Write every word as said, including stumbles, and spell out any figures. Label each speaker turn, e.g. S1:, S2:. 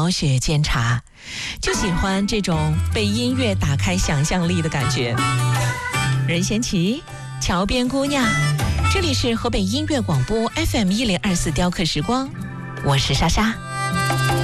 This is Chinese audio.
S1: 小雪煎茶，就喜欢这种被音乐打开想象力的感觉。任贤齐，桥边姑娘。这里是河北音乐广播 F M 一零二四雕刻时光，我是莎莎。